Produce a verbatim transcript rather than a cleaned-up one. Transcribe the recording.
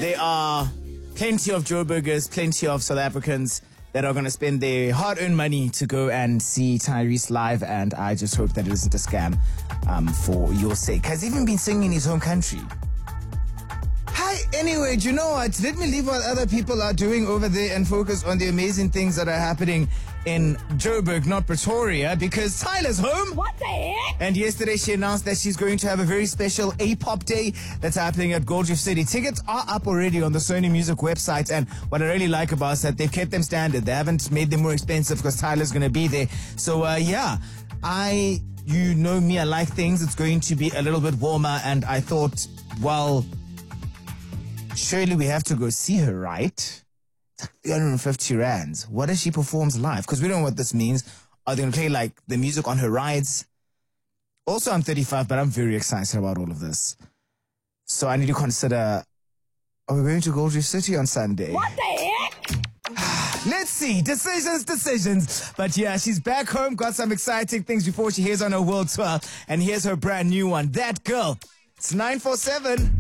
there are plenty of Joburgers, plenty of South Africans that are going to spend their hard-earned money to go and see Tyrese live, and I just hope that it isn't a scam um, for your sake. Has even been singing in his home country. Hi, anyway, do you know what? Let me leave what other people are doing over there and focus on the amazing things that are happening in Joburg, not Pretoria, because Tyla's home. What the heck? And yesterday she announced that she's going to have a very special A-pop day that's happening at Gold Reef City. Tickets are up already on the Sony Music website, and what I really like about it is that they've kept them standard. They haven't made them more expensive because Tyla's going to be there. So, uh, yeah, I, you know me, I like things. It's going to be a little bit warmer, and I thought, well, surely we have to go see her, right? It's like three hundred fifty rands. What if she performs live? Because we don't know what this means. Are they going to play like the music on her rides? Also, I'm thirty-five, but I'm very excited about all of this. So I need to consider, are we going to Gold Reef City on Sunday? What the heck? Let's see. Decisions, decisions. But yeah, she's back home, got some exciting things before she heads on her world tour. And here's her brand new one. That Girl. It's nine four seven.